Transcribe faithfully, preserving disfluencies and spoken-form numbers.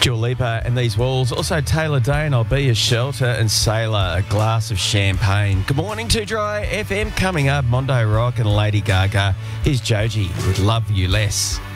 Dua Lipa and These Walls. Also Taylor Dane, I'll Be Your Shelter, and Sailor, A Glass of Champagne. Good morning, Too Dry F M. Coming up, Mondo Rock and Lady Gaga. Here's Joji with Love You Less.